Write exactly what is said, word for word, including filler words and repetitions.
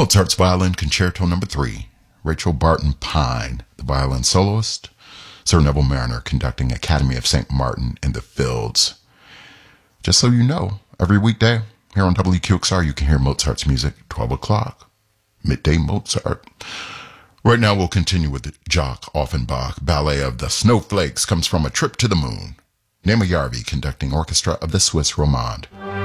Mozart's Violin Concerto Number three, Rachel Barton Pine, the violin soloist, Sir Neville Mariner conducting Academy of Saint Martin in the Fields. Just so you know, every weekday here on W Q X R you can hear Mozart's music, twelve o'clock, midday Mozart. Right now we'll continue with Jacques Offenbach. Ballet of the Snowflakes comes from A Trip to the Moon. Nema Yarvi conducting orchestra of the Swiss Romande.